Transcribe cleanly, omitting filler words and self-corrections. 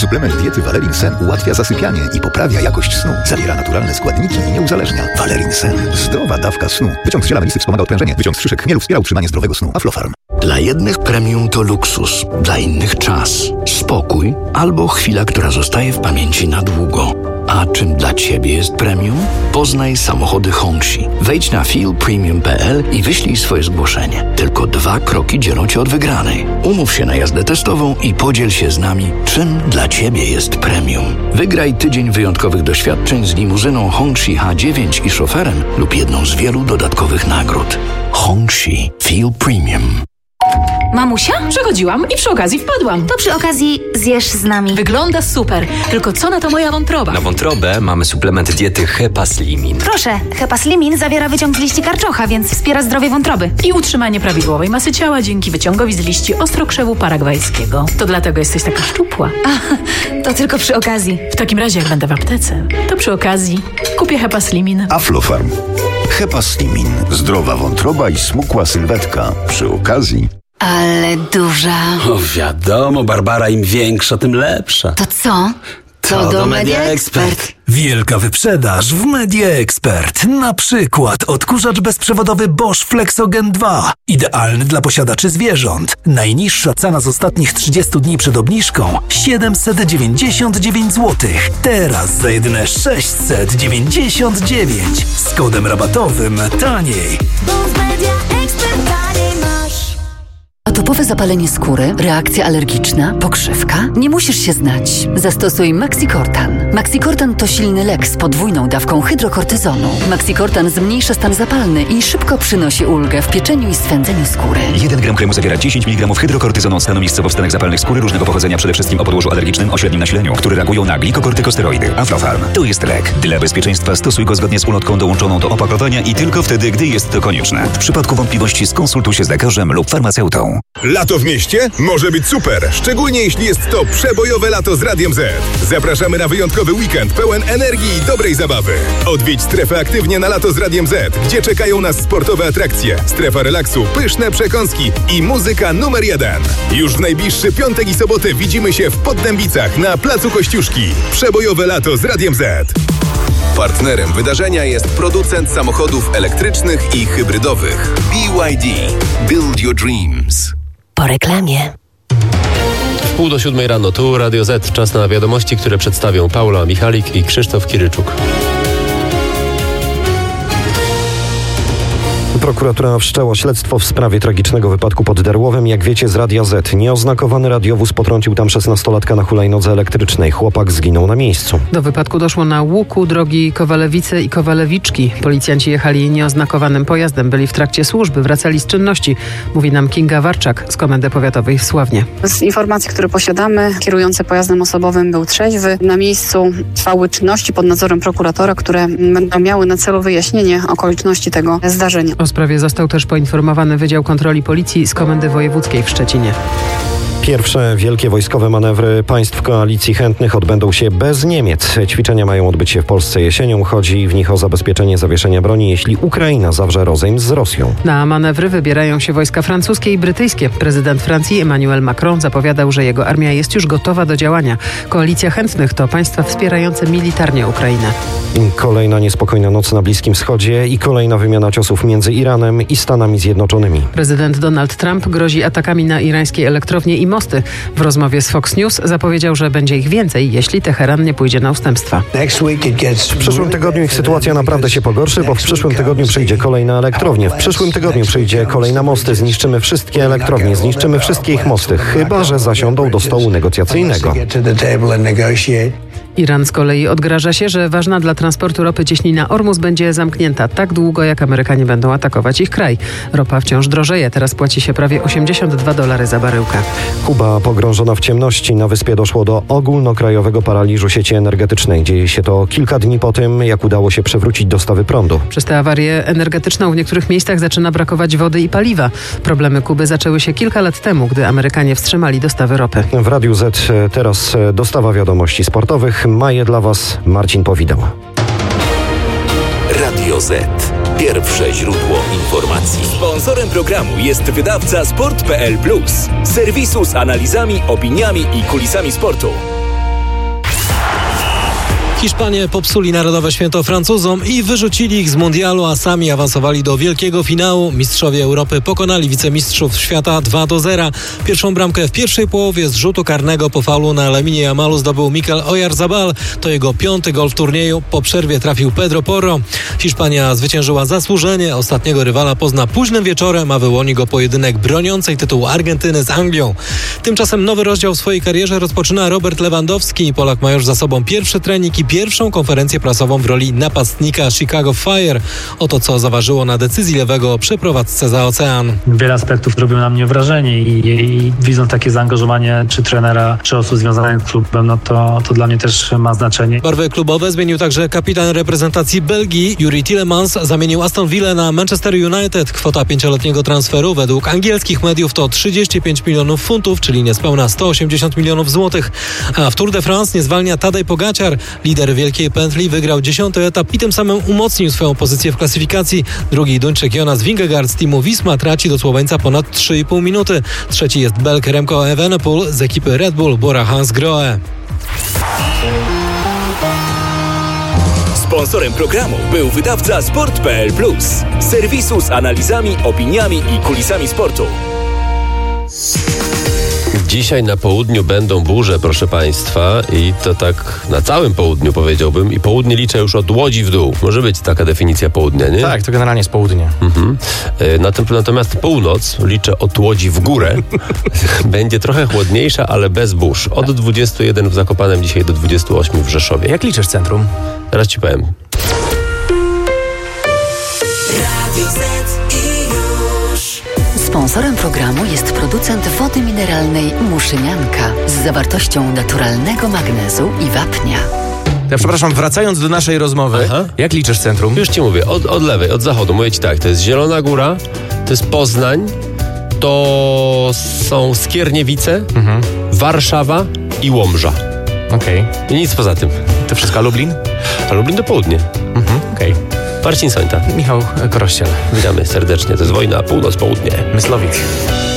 Suplement diety Valerin Sen ułatwia zasypianie i poprawia jakość snu. Zawiera naturalne składniki i nie uzależnia. Valerin Sen. Zdrowa dawka snu. Wyciąg z ziela melisy wspomaga odprężenie. Wyciąg z szyszek chmielu wspiera utrzymanie zdrowego snu. Aflofarm. Dla jednych premium to luksus, dla innych czas, spokój albo chwila, która zostaje w pamięci na długo. A czym dla Ciebie jest premium? Poznaj samochody Hongxi. Wejdź na feelpremium.pl i wyślij swoje zgłoszenie. Tylko 2 kroki dzielą Cię od wygranej. Umów się na jazdę testową i podziel się z nami, czym dla Ciebie jest premium. Wygraj tydzień wyjątkowych doświadczeń z limuzyną Hongxi H9 i szoferem lub jedną z wielu dodatkowych nagród. Hongxi Feel Premium. Mamusia? Przechodziłam i przy okazji wpadłam. To przy okazji zjesz z nami. Wygląda super, tylko co na to moja wątroba? Na wątrobę mamy suplement diety Hepaslimin. Proszę, Hepaslimin zawiera wyciąg z liści karczocha, więc wspiera zdrowie wątroby. I utrzymanie prawidłowej masy ciała dzięki wyciągowi z liści ostrokrzewu paragwajskiego. To dlatego jesteś taka szczupła. To tylko przy okazji. W takim razie jak będę w aptece, to przy okazji kupię Hepaslimin. Aflofarm. Hepaslimin. Zdrowa wątroba i smukła sylwetka. Przy okazji. Ale duża. O wiadomo, Barbara, im większa, tym lepsza. To co? To do Media Expert. Wielka wyprzedaż w Media Expert. Na przykład odkurzacz bezprzewodowy Bosch Flexogen 2. Idealny dla posiadaczy zwierząt. Najniższa cena z ostatnich 30 dni przed obniżką 799 zł. Teraz za jedyne 699. Z kodem rabatowym taniej. Bo w Media Expert taniej masz. Atopowe zapalenie skóry, reakcja alergiczna, pokrzywka? Nie musisz się znać. Zastosuj Maxicortan. Maxicortan to silny lek z podwójną dawką hydrokortyzonu. Maxicortan zmniejsza stan zapalny i szybko przynosi ulgę w pieczeniu i swędzeniu skóry. 1 gram kremu zawiera 10 mg hydrokortyzonu od stanu miejscowo-wstanek zapalnych skóry różnego pochodzenia, przede wszystkim o podłożu alergicznym o średnim nasileniu, które reagują na glikokortykosteroidy. Aflofarm. To jest lek. Dla bezpieczeństwa stosuj go zgodnie z ulotką dołączoną do opakowania i tylko wtedy, gdy jest to konieczne. W przypadku wątpliwości skonsultuj się z lekarzem lub farmaceutą. Lato w mieście może być super, szczególnie jeśli jest to przebojowe lato z Radiem Z. Zapraszamy na wyjątkowy weekend pełen energii i dobrej zabawy. Odwiedź strefę aktywnie na lato z Radiem Z, gdzie czekają nas sportowe atrakcje, strefa relaksu, pyszne przekąski i muzyka numer 1. Już w najbliższy piątek i sobotę widzimy się w Poddębicach na Placu Kościuszki. Przebojowe lato z Radiem Z. Partnerem wydarzenia jest producent samochodów elektrycznych i hybrydowych BYD. Build your dreams. Po reklamie. 6:30 rano, tu Radio Z. Czas na wiadomości, które przedstawią Paula Michalik i Krzysztof Kiryczuk. Prokuratura wszczęła śledztwo w sprawie tragicznego wypadku pod Derłowem. Jak wiecie z Radia Z, nieoznakowany radiowóz potrącił tam 16-latka na hulajnodze elektrycznej. Chłopak zginął na miejscu. Do wypadku doszło na łuku drogi Kowalewice i Kowalewiczki. Policjanci jechali nieoznakowanym pojazdem. Byli w trakcie służby, wracali z czynności. Mówi nam Kinga Warczak z Komendy Powiatowej w Sławnie. Z informacji, które posiadamy, kierujący pojazdem osobowym był trzeźwy. Na miejscu trwały czynności pod nadzorem prokuratora, które będą miały na celu wyjaśnienie okoliczności tego zdarzenia. O sprawie został też poinformowany Wydział Kontroli Policji z Komendy Wojewódzkiej w Szczecinie. Pierwsze wielkie wojskowe manewry państw koalicji chętnych odbędą się bez Niemiec. Ćwiczenia mają odbyć się w Polsce jesienią. Chodzi w nich o zabezpieczenie zawieszenia broni, jeśli Ukraina zawrze rozejm z Rosją. Na manewry wybierają się wojska francuskie i brytyjskie. Prezydent Francji Emmanuel Macron zapowiadał, że jego armia jest już gotowa do działania. Koalicja chętnych to państwa wspierające militarnie Ukrainę. Kolejna niespokojna noc na Bliskim Wschodzie i kolejna wymiana ciosów między Iranem i Stanami Zjednoczonymi. Prezydent Donald Trump grozi atakami na irańskie elektrownie i mosty. W rozmowie z Fox News zapowiedział, że będzie ich więcej, jeśli Teheran nie pójdzie na ustępstwa. W przyszłym tygodniu ich sytuacja naprawdę się pogorszy, bo w przyszłym tygodniu przyjdzie kolejna elektrownia. W przyszłym tygodniu przyjdzie kolejna mosty. Zniszczymy wszystkie elektrownie, zniszczymy wszystkie ich mosty, chyba że zasiądą do stołu negocjacyjnego. Iran z kolei odgraża się, że ważna dla transportu ropy cieśnina Ormus będzie zamknięta tak długo, jak Amerykanie będą atakować ich kraj. Ropa wciąż drożeje, teraz płaci się prawie $82 za baryłkę. Kuba pogrążona w ciemności. Na wyspie doszło do ogólnokrajowego paraliżu sieci energetycznej. Dzieje się to kilka dni po tym, jak udało się przywrócić dostawy prądu. Przez tę awarię energetyczną w niektórych miejscach zaczyna brakować wody i paliwa. Problemy Kuby zaczęły się kilka lat temu, gdy Amerykanie wstrzymali dostawy ropy. W Radiu Z teraz dostawa wiadomości sportowych. Ma je dla Was Marcin Powidał. Radio Z. Pierwsze źródło informacji. Sponsorem programu jest wydawca Sport.pl Plus. Serwisu z analizami, opiniami i kulisami sportu. Hiszpanie popsuli narodowe święto Francuzom i wyrzucili ich z mundialu, a sami awansowali do wielkiego finału. Mistrzowie Europy pokonali wicemistrzów świata 2-0. Pierwszą bramkę w pierwszej połowie z rzutu karnego po faulu na Laminie Yamalu zdobył Mikel Oyarzabal. To jego 5. gol w turnieju. Po przerwie trafił Pedro Porro. Hiszpania zwyciężyła zasłużenie. Ostatniego rywala pozna późnym wieczorem, a wyłoni go pojedynek broniącej tytułu Argentyny z Anglią. Tymczasem nowy rozdział w swojej karierze rozpoczyna Robert Lewandowski. Polak ma już za sobą pierwszy trening i pierwszą konferencję prasową w roli napastnika Chicago Fire. Oto co zaważyło na decyzji lewego o przeprowadzce za ocean. Wiele aspektów robią na mnie wrażenie i widząc takie zaangażowanie czy trenera, czy osób związanych z klubem, no to dla mnie też ma znaczenie. Barwy klubowe zmienił także kapitan reprezentacji Belgii. Juri Tielemans zamienił Aston Villa na Manchester United. Kwota 5-letniego transferu według angielskich mediów to 35 milionów funtów, czyli niespełna 180 milionów złotych. A w Tour de France nie zwalnia Tadej Pogacar. Lider Wielkiej Pętli wygrał 10. etap i tym samym umocnił swoją pozycję w klasyfikacji. Drugi Duńczyk Jonas Vingegaard z teamu Wisma traci do Słoweńca ponad 3,5 minuty. Trzeci jest Belg Remco Evenepoel z ekipy Red Bull Bora Hansgrohe. Sponsorem programu był wydawca Sport.pl Plus, serwisu z analizami, opiniami i kulisami sportu. Dzisiaj na południu będą burze, proszę Państwa, i to tak na całym południu powiedziałbym, i południe liczę już od Łodzi w dół. Może być taka definicja południa, nie? Tak, to generalnie jest południe. Natomiast północ liczę od Łodzi w górę. Będzie trochę chłodniejsza, ale bez burz. Od 21 w Zakopanem dzisiaj do 28 w Rzeszowie. Jak liczysz centrum? Teraz Ci powiem. Sponsorem programu jest producent wody mineralnej Muszynianka z zawartością naturalnego magnezu i wapnia. Ja przepraszam, wracając do naszej rozmowy, jak liczysz centrum? Już Ci mówię, od lewej, od zachodu. Mówię Ci tak, to jest Zielona Góra, to jest Poznań, to są Skierniewice, Warszawa i Łomża. Okej. I nic poza tym. To wszystko, a Lublin? A Lublin to południe. Okej. Marcin Sońta. Michał Korościel. Witamy serdecznie. To jest Wojna, północ, południe. Myslowic.